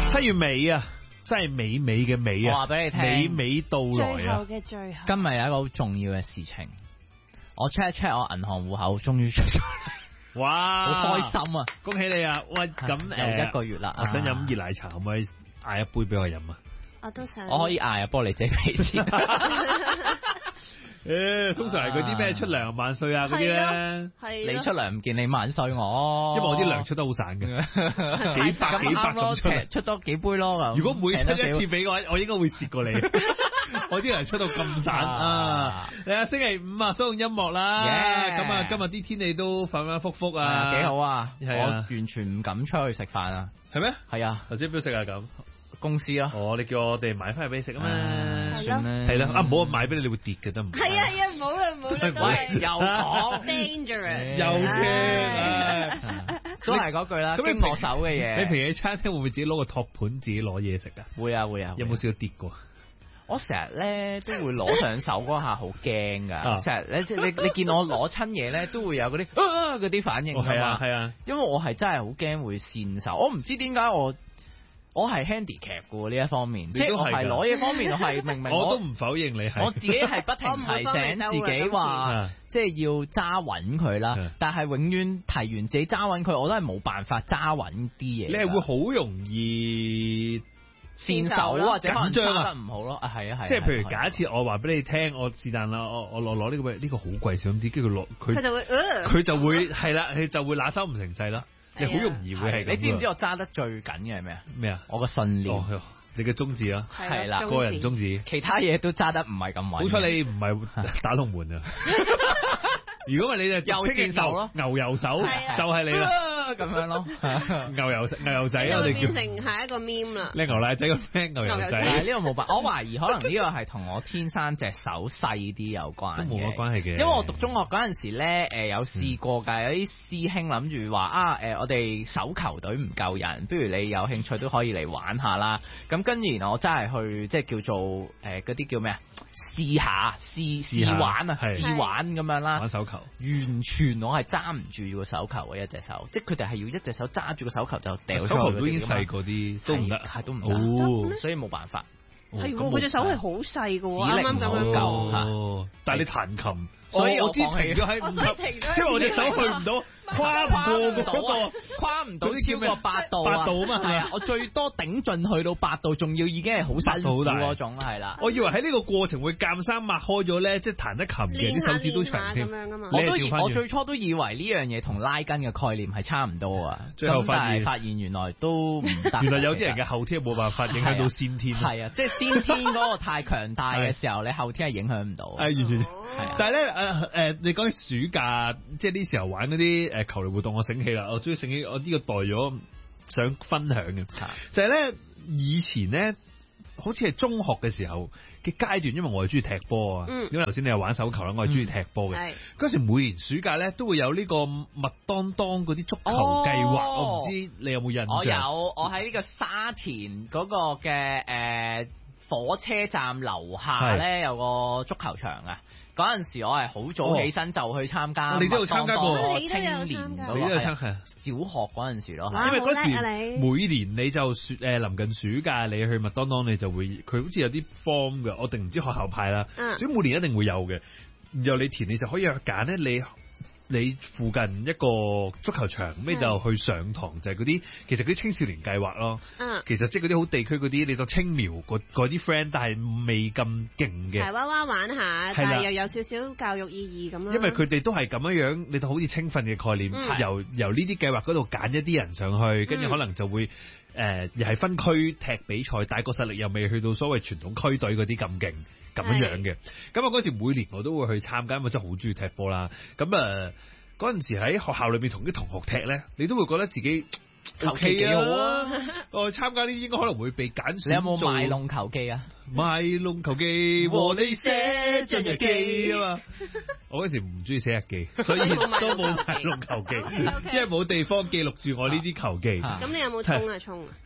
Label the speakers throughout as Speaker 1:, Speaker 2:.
Speaker 1: 7月尾啊，真係美美嘅美啊！
Speaker 2: 我話俾你聽，
Speaker 1: 美美到來
Speaker 3: 最後
Speaker 1: 啊！
Speaker 3: 嘅最後，
Speaker 2: 今日有一個好重要嘅事情，我 check 一 check 我銀行戶口，終於出咗嚟，
Speaker 1: 哇，
Speaker 2: 好開心啊！
Speaker 1: 恭喜你啊！喂，咁
Speaker 2: 有1個月啦，
Speaker 1: 我想飲熱奶茶，可唔可以嗌一杯俾我飲啊？
Speaker 3: 我都想。
Speaker 2: 我可以嗌啊，不過你自己俾錢。
Speaker 1: 通常係嗰啲咩出糧萬歲啊嗰啲咧，
Speaker 3: 係
Speaker 2: 你出糧唔見你萬歲我，
Speaker 1: 因為我啲糧出得好散嘅，幾百咁出，
Speaker 2: 出多幾杯咯。
Speaker 1: 如果每出一次俾我，我應該會蝕過你。我啲糧出到咁散啊！你啊，星期五啊，所用音樂啦，咁啊，今日啲天氣都反反复复啊，
Speaker 2: 幾好啊！
Speaker 1: 係啊，
Speaker 2: 我完全唔敢出去食飯啊，
Speaker 1: 係咩？
Speaker 2: 係啊，
Speaker 1: 頭先邊度食啊咁？
Speaker 2: 公司咯。
Speaker 1: 哦，你叫我哋買翻嚟俾你食啊嘛，
Speaker 2: 算啦，
Speaker 1: 係啦，唔好買俾你，你會跌嘅得唔？
Speaker 3: 係啊，唔好啦，唔好啦，
Speaker 2: 喂，又講
Speaker 3: dangerous，
Speaker 1: 又車，
Speaker 2: 都係嗰句啦，
Speaker 1: 咁
Speaker 2: 經我手嘅嘢。
Speaker 1: 你平時喺餐廳會唔會自己攞個托盤自己攞嘢食啊？
Speaker 2: 會啊會啊。
Speaker 1: 有冇試過跌過？
Speaker 2: 我成日咧都會攞上手嗰下好驚噶，成日咧即係你見我攞親嘢咧都會有嗰啲嗰啲反應㗎嘛。
Speaker 1: 係啊係啊，
Speaker 2: 因為我係真係好驚會跣手，我唔知點解我係 handicap 嘅呢一方面，即係我係攞嘢方面，我係明明
Speaker 1: 我都唔否認你係，
Speaker 2: 我自己係不停提醒自己話，即係要揸穩佢啦。但係永遠提完自己揸穩佢，我都係冇辦法揸穩啲嘢。
Speaker 1: 你係會好容易
Speaker 2: 跣手或者可能揸得唔好咯。啊係啊係。
Speaker 1: 即係譬如假設我話俾你聽，我是但啦，我攞呢個呢個好貴少啲，跟住攞佢就會係啦，佢就會拿手唔成勢啦。你好容易會係咁。
Speaker 2: 你知唔知我揸得最緊嘅係咩啊？
Speaker 1: 咩啊？
Speaker 2: 我個信念，
Speaker 1: 你嘅宗旨啊，
Speaker 2: 係啦，
Speaker 1: 個人宗旨。
Speaker 2: 其他嘢都揸得唔係咁穩。
Speaker 1: 好彩你唔係打龍門啊！如果唔係你就
Speaker 2: 右線手咯，
Speaker 1: 牛油手就係你啦，
Speaker 2: 咁樣咯。
Speaker 1: 牛油仔我哋叫
Speaker 3: 變成下一個 meme 啦。
Speaker 1: 靚牛奶仔個 friend 牛油仔。
Speaker 2: 呢個冇辦法，我懷疑可能呢個係同我天生隻手細啲有關嘅。
Speaker 1: 都冇乜關係嘅。
Speaker 2: 因為我讀中學嗰陣時咧，有試過㗎，有啲師兄諗住話我哋手球隊唔夠人，不如你有興趣都可以嚟玩下啦。咁跟住然後我真係去即係叫做嗰啲叫咩啊？試玩啊，試玩咁樣啦。
Speaker 1: 玩手球，
Speaker 2: 完全我係揸唔住個手球嘅一隻手，即係佢哋係要一隻手揸住個手球就掉出去。
Speaker 1: 手球都已經細過啲，都唔得，
Speaker 2: 係都唔得，所以冇辦法。
Speaker 3: 係佢隻手係好細㗎喎，啱啱咁樣
Speaker 2: 夠。
Speaker 1: 但係你彈琴，
Speaker 2: 所以
Speaker 1: 我知停咗喺5級，因為我隻手去唔到，跨唔過嗰個，
Speaker 2: 跨唔到超過8度啊！8度啊嘛，係啊，我最多頂盡去到8度，仲要已經係好辛苦嗰種係啦。
Speaker 1: 我以為喺呢個過程會漸生擘開咗咧，即係彈得琴嘅啲手指都長添。
Speaker 2: 我最初都以為呢樣嘢同拉筋嘅概念係差唔多啊，
Speaker 1: 最後發
Speaker 2: 現原來都唔得。
Speaker 1: 原來有啲人嘅後天冇辦法影響到先天。
Speaker 2: 係啊，即係先天嗰個太強大嘅時候，你後天係影響唔到。
Speaker 1: 完全。但係咧你講起暑假，即係呢時候玩嗰啲球類活動，我醒起啦，我終於醒起我呢個代咗想分享嘅，就係咧以前咧，好似係中學嘅時候嘅階段，因為我係中意踢波啊，因為頭先你又玩手球啦，我係中意踢波嘅。嗰時每年暑假咧都會有呢個麥當當嗰啲足球計劃，我唔知你有冇印象？
Speaker 2: 我有，我喺呢個沙田嗰個嘅火車站樓下咧有個足球場啊。嗰陣時我係好早起身就去參加，
Speaker 1: 你都有參加過
Speaker 2: 青年嗰個係小學嗰陣時咯，
Speaker 1: 因為嗰時每年你就臨近暑假你去麥當當你就會，佢好似有啲 form 嘅，我定唔知學校派啦，所以每年一定會有嘅，然後你填你就可以去揀咧，你附近一個足球場，咩就去上堂，就係嗰啲其實嗰啲青少年計劃咯。其實即係嗰啲好地區嗰啲，你當青苗嗰啲 friend，但係未咁勁嘅。
Speaker 3: 柴娃娃玩下，但係又有少少教育意義咁咯。
Speaker 1: 因為佢哋都係咁樣，你當好似青訓嘅概念，由呢啲計劃嗰度揀一啲人上去，跟住可能就會又係分區踢比賽，但係個實力又未去到所謂傳統區隊嗰啲咁勁。咁樣嘅，咁啊嗰時每年我都會去參加，因為真係好中意踢波啦。咁嗰陣時喺學校裏邊同啲同學踢咧，你都會覺得自己
Speaker 2: 球技幾好啊！
Speaker 1: 我參加呢啲應該可能會被揀選。
Speaker 2: 你有冇賣弄球技啊？
Speaker 1: 賣弄球技和你寫進日記啊嘛！我嗰時唔中意寫日記，所以都冇賣弄球技，因為冇地方記錄住我呢啲球技。
Speaker 3: 咁你有冇衝啊？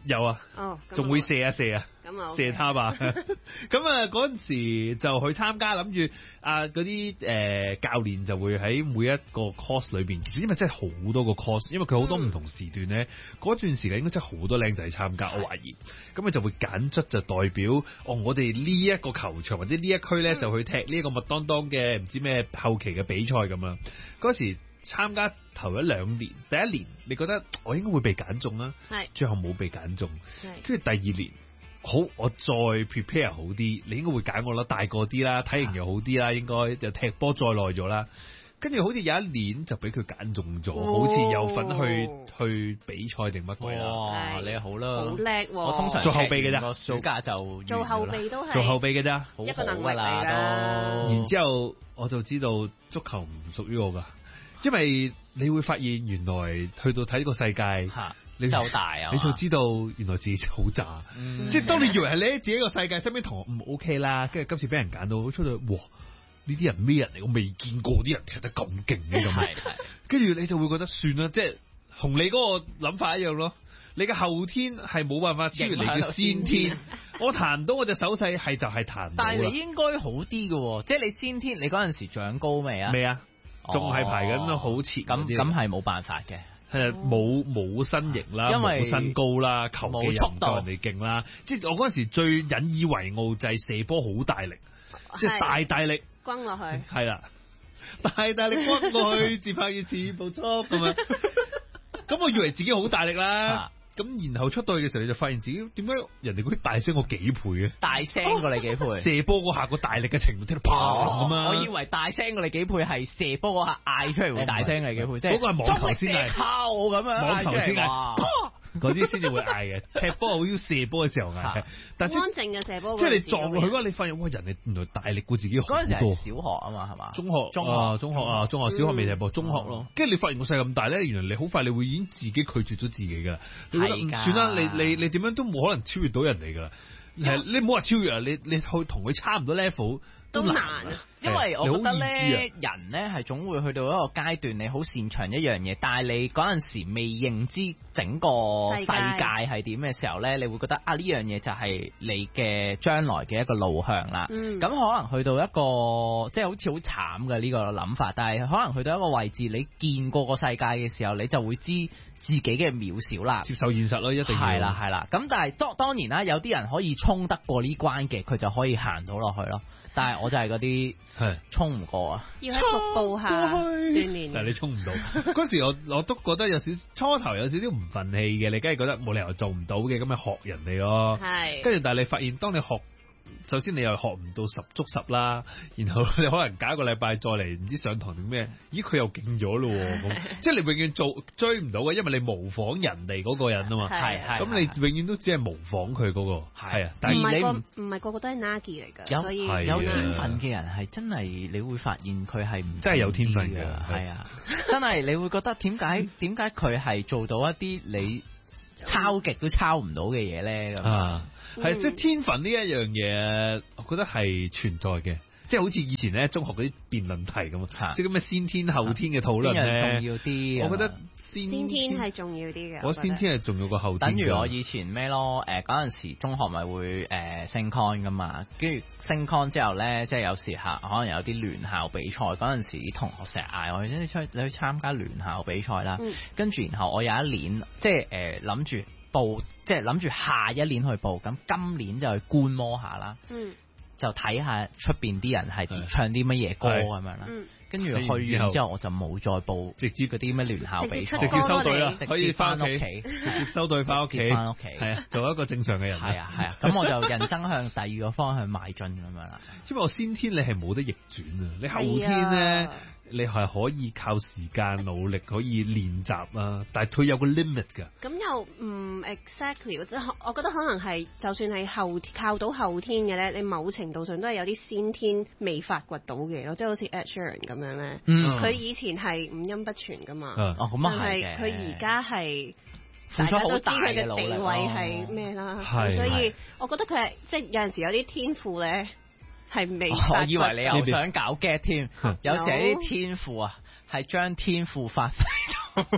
Speaker 1: 有啊，仲會射啊，射他吧。咁啊嗰陣時就去參加，諗住嗰啲教練就會喺每一個 course 裏邊，其實因為真係好多個 course，因為佢好多唔同時段咧，嗰段時間應該真係好多靚仔參加，我懷疑。咁佢就會揀出就代表我哋呢一個球場或者呢一區咧就去踢呢一個麥當當嘅唔知咩後期嘅比賽咁樣。嗰時參加頭1-2年，第一年你覺得我應該會被揀中啦，最後冇被揀中，跟住第2年好，我再 prepare 好啲，你應該會揀我啦，大個啲啦，體型又好啲啦，應該又踢波再耐咗啦，跟住好似有一年就俾佢揀中咗，好似有份去比賽定乜鬼啦。
Speaker 2: 哇，你好啦，
Speaker 3: 好叻喎！
Speaker 2: 我通常
Speaker 1: 做後備嘅咋，
Speaker 2: 個暑假就
Speaker 3: 做後備都係
Speaker 1: 做後備嘅咋，
Speaker 3: 一個能力嚟
Speaker 2: 啦
Speaker 3: 㗎。
Speaker 1: 然之後我就知道足球唔屬於我㗎。因為你會發現原來去到睇呢個世界，你
Speaker 2: 就大啊，
Speaker 1: 你就知道原來自己好渣。即係當你以為係你喺自己個世界，身邊同學唔 OK 啦，跟住今次俾人揀到出到，哇！呢啲人咩人嚟？我未見過啲人踢得咁勁嘅咁。跟住你就會覺得算啦，即係同你嗰個諗法一樣咯。你嘅後天係冇辦法超越你嘅先天。我彈唔到我隻手勢係就係彈唔到。
Speaker 2: 但係你應該好啲嘅，即係你先天，你嗰陣時長高未啊？
Speaker 1: 未啊。仲係排緊好前，
Speaker 2: 咁係冇辦法嘅，
Speaker 1: 係冇身形啦，
Speaker 2: 因為
Speaker 1: 冇身高啦，球技又唔夠人哋勁啦。即係我嗰陣時最引以為傲就係射波好大力，即係大力
Speaker 3: 轟落去，
Speaker 1: 係啦，大力轟落去，自拍要似步速咁樣。咁我以為自己好大力啦。咁然後出到去嘅時候，你就發現自己點解人哋嗰啲大聲過幾倍嘅？
Speaker 2: 大聲過你幾倍？
Speaker 1: 射波嗰下個大力嘅程度，聽到砰咁啊！
Speaker 2: 我以為大聲過你幾倍係射波嗰下嗌出嚟會大聲過你幾倍，即係
Speaker 1: 嗰個係網球先係
Speaker 2: 靠咁樣，
Speaker 1: 網球先嗌，嗰啲先至會嗌嘅。踢波好要射波嘅時候嗌，但係
Speaker 3: 安靜嘅射波，
Speaker 1: 即係你撞落去嗰，你發現哇，人哋原來大力過自己好多。
Speaker 2: 嗰陣時係小學啊嘛，係嘛？
Speaker 1: 中學，小學未踢波，中學咯。跟住你發現個世界咁大咧，原來你好快你會已經自己拒絕咗自己噶啦。算啦，你點樣都冇可能超越到人哋噶啦。你唔好話超越啊，你去同佢差唔多 level
Speaker 3: 都難啊。
Speaker 2: 因為我覺得咧，人咧係總會去到一個階段，你好擅長一樣嘢，但係你嗰陣時未認知整個世界係點嘅時候咧，你會覺得啊，呢樣嘢就係你嘅將來嘅一個路向啦。咁可能去到一個即係好似好慘嘅呢個諗法，但係可能去到一個位置，你見過個世界嘅時候，你就會知自己嘅渺小啦，
Speaker 1: 接受現實咯，一定要
Speaker 2: 係啦。咁但係當然啦，有啲人可以衝得過呢關嘅，佢就可以行到落去咯。但係我就係嗰啲衝唔過啊，
Speaker 3: 要喺瀑布下鍛鍊。
Speaker 1: 但係你衝唔到。嗰時我都覺得有少初頭有少少唔忿氣嘅，你梗係覺得冇理由做唔到嘅，咁咪學人哋咯。係。跟住但係你發現，當你學，首先你又學唔到10足10啦，然後你可能隔一個禮拜再嚟唔知上堂定咩，咦佢又勁咗咯喎，即係你永遠追唔到嘅，因為你模仿人哋嗰個人啊嘛，係咁你永遠都只係模仿佢嗰個，係啊，但係
Speaker 3: 你唔係個個都係 Nagi 嚟㗎，所以
Speaker 2: 有天分嘅人係真係你會發現佢係唔
Speaker 1: 真係有天分嘅，
Speaker 2: 係啊，真係你會覺得點解佢係做到一啲你抄極都抄唔到嘅嘢咧咁啊？
Speaker 1: 係，即係天分呢一樣嘢，我覺得係存在嘅，即係好似以前咧中學嗰啲辯論題咁啊，即係咁嘅先天後天嘅討論咧，
Speaker 2: 重要啲。
Speaker 1: 我覺得
Speaker 3: 先天係重要啲嘅。
Speaker 1: 我先天係重要過後天。
Speaker 2: 等於我以前咩咯？嗰陣時中學咪會升 con 噶嘛，跟住升 con 之後咧，即係有時可能有啲聯校比賽，嗰陣時啲同學成日嗌我你去參加聯校比賽啦。跟住然後我有一年即係諗住報，即係諗住下一年去報，咁今年就去觀摩下啦。就睇下出邊啲人係唱啲乜嘢歌咁樣啦。跟住去完之後，我就冇再報，直接嗰啲咩聯校比賽，
Speaker 1: 直接收隊啦，可以
Speaker 2: 翻屋企，
Speaker 1: 直接收隊翻屋企，係啊，做一個正常嘅人。
Speaker 2: 係啊，咁我就人生向第二個方向邁進咁樣啦。
Speaker 1: 因為我先天你係冇得逆轉啊，你後天咧。你係可以靠時間努力可以練習啊，但係佢有個 limit 㗎。
Speaker 3: 咁又唔 exactly，我覺得可能係就算係靠到後天嘅咧，你某程度上都係有啲先天未發掘到嘅咯，即係好似 Ed Sheeran 咁樣咧。佢以前係五音不全㗎嘛，
Speaker 2: 咁
Speaker 3: 係佢而家係大家都知佢嘅地位係咩啦，所以我覺得佢係即係有陣時有啲天賦咧。
Speaker 2: 我以為你又想搞 get 添，有時啲天賦啊，係將天賦發揮到。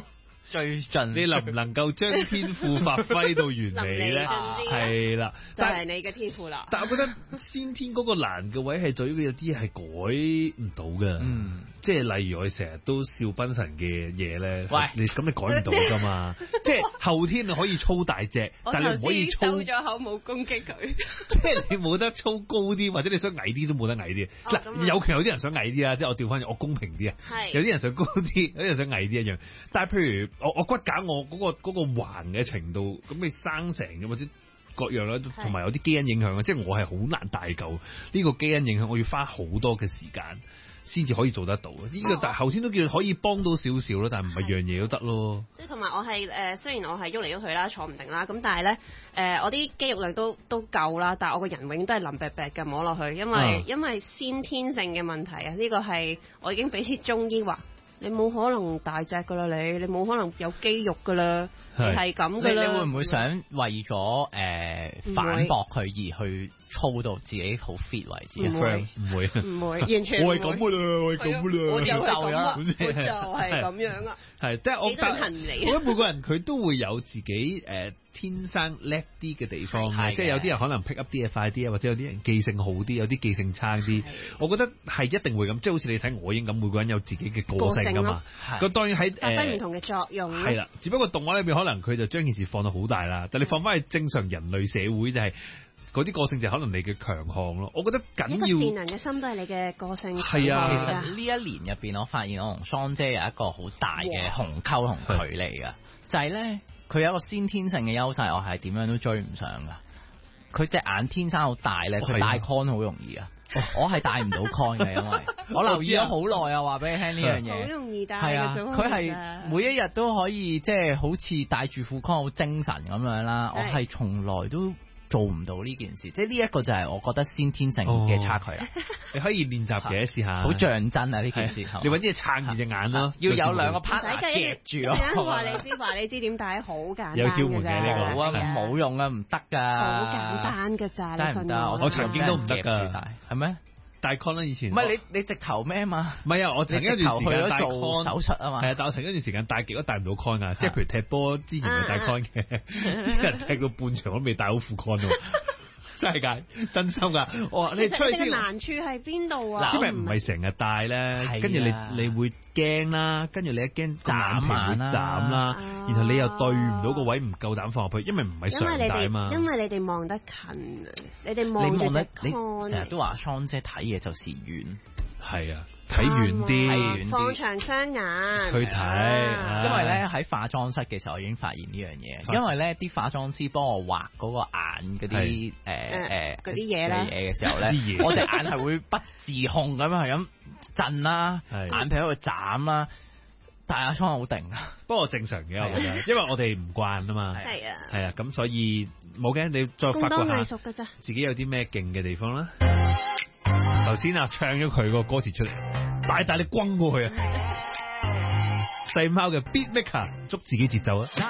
Speaker 2: 最盡，
Speaker 1: 你能唔能夠將天賦發揮到完美咧？係啦，
Speaker 3: 就係你嘅天賦啦。
Speaker 1: 但係我覺得先天嗰個難嘅位係在於有啲係改唔到嘅，即係例如我哋成日都笑賓神嘅嘢咧，你咁你改唔到㗎嘛？即係後天你可以操大隻，但係你唔可以操。收
Speaker 3: 咗口冇攻擊佢，
Speaker 1: 即係你冇得操高啲，或者你想矮啲都冇得矮啲。嗱，有啲人想矮啲啊，即係我調翻我公平啲啊。有啲人想高啲，有啲人想矮啲一樣。但係譬如我骨架我嗰個橫嘅程度，咁你生成嘅或者各樣啦，同埋有啲基因影響啊，即係我係好難大嚿呢個基因影響，我要花好多嘅時間先至可以做得到。呢個但係後天都叫可以幫到少少咯，但係唔係樣嘢都得咯。即係
Speaker 3: 同埋我係雖然我係喐嚟喐去啦，坐唔定啦，咁但係咧我啲肌肉量都夠啦，但係我個人永遠都係腍白白嘅摸落去，因為先天性嘅問題啊，呢個係我已經俾啲中醫話。你冇可能大隻噶啦，你冇可能有肌肉噶啦，你係咁噶啦。
Speaker 2: 你會唔會想為咗反駁佢而去操到自己好 fit 為止？
Speaker 1: 唔會，
Speaker 3: 完全唔會。
Speaker 1: 我係咁噶啦，我係咁噶啦，
Speaker 3: 我就係咁樣啊。
Speaker 1: 係，即係我覺得每個人佢都會有自己天生叻啲嘅地方嘅，即係有啲人可能 pick up 啲嘢快啲啊，或者有啲人記性好啲，有啲記性差啲。我覺得係一定會咁，即係好似你睇我英咁，每個人有自己嘅個性噶嘛。咁當然喺
Speaker 3: 發揮唔同嘅作用。
Speaker 1: 係啦，只不過動畫裏邊可能佢就將件事放到好大啦，但你放翻去正常人類社會就係嗰啲個性就可能你嘅強項咯。我覺得緊要。一個
Speaker 3: 善良嘅心都係你嘅個性。
Speaker 1: 係啊，
Speaker 2: 其實呢一年入邊，我發現我同桑姐有一個好大嘅鴻溝同距離噶，就係咧。佢有一個先天性嘅優勢，我係點樣都追唔上噶。佢隻眼天生好大咧，佢戴 con 好容易啊。我係戴唔到 con 嘅，因為我留意咗好耐啊。話俾你聽呢樣嘢，
Speaker 3: 好容易戴
Speaker 2: 係啊。佢係每一日都可以即係好似戴住副 con 好精神咁樣啦。我係從來都做唔到呢件事，即係呢一個就係我覺得先天性嘅差距啦。
Speaker 1: 你可以練習嘅，試下。好
Speaker 2: 像真啊！呢件事，
Speaker 1: 你揾啲嘢撐住隻眼咯，
Speaker 2: 要有兩個 partner 夾住咯。
Speaker 3: 話你知點戴，好簡單嘅啫。
Speaker 1: 有竅門嘅呢個，
Speaker 2: 冇用啊，唔得噶。
Speaker 3: 好簡單㗎咋，
Speaker 2: 真係唔得。
Speaker 1: 我曾經都唔得㗎，係咩？戴 con 啦，以前
Speaker 2: 唔係你直頭咩嘛？
Speaker 1: 唔係啊，我曾經一段時間戴 con
Speaker 2: 手術啊嘛。
Speaker 1: 係啊，但我曾經一段時間戴極都戴唔到 con 㗎，即係譬如踢波之前係戴 con 嘅，啲人踢到半場都未戴好副 con 喎。真係㗎，真心㗎。我話你出去先。
Speaker 3: 難處係邊度啊？
Speaker 1: 因為唔係成日戴咧，跟住你會驚啦，跟住你一驚眼皮會斬啦，然後你又對唔到個位，唔夠膽放入去，因為唔係常戴啊嘛。
Speaker 3: 因為你哋望得近啊，你哋望得你
Speaker 2: 成日都話桑姐睇嘢就是遠，
Speaker 1: 係啊。睇遠啲，
Speaker 3: 放長雙眼
Speaker 1: 去睇。
Speaker 2: 因為咧喺化妝室嘅時候，我已經發現呢樣嘢。因為咧啲化妝師幫我畫嗰個眼嗰啲
Speaker 3: 嗰啲嘢
Speaker 2: 嘅時候咧，我隻眼係會不自控咁樣係咁震啦，眼皮喺度眨啦。但係阿倉好定啊，
Speaker 1: 不過正常嘅我覺得，因為我哋唔慣啊嘛。係啊，咁所以冇嘅，你再發掘下自己有啲咩勁嘅地方啦。頭先啊，唱咗佢個歌詞出嚟，大力轟過去啊！細貓嘅 Beat Maker 捉自己節奏啊！